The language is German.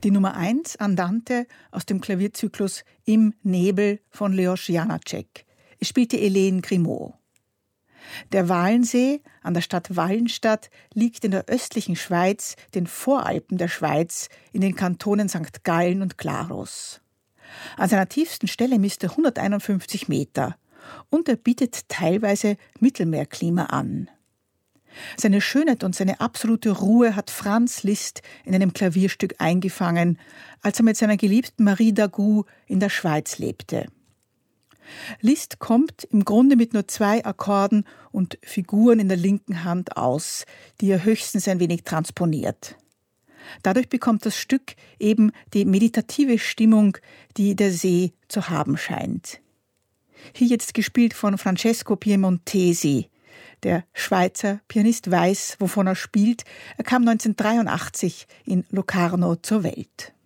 Die Nummer 1 Andante aus dem Klavierzyklus Im Nebel von Leos Janáček. Es spielte Hélène Grimaud. Der Walensee an der Stadt Wallenstadt liegt in der östlichen Schweiz, den Voralpen der Schweiz, in den Kantonen St. Gallen und Glarus. An seiner tiefsten Stelle misst er 151 Meter und er bietet teilweise Mittelmeerklima an. Seine Schönheit und seine absolute Ruhe hat Franz Liszt in einem Klavierstück eingefangen, als er mit seiner geliebten Marie Dagout in der Schweiz lebte. Liszt kommt im Grunde mit nur 2 Akkorden und Figuren in der linken Hand aus, die er höchstens ein wenig transponiert. Dadurch bekommt das Stück eben die meditative Stimmung, die der See zu haben scheint. Hier jetzt gespielt von Francesco Piemontesi. Der Schweizer Pianist weiß, wovon er spielt. Er kam 1983 in Locarno zur Welt.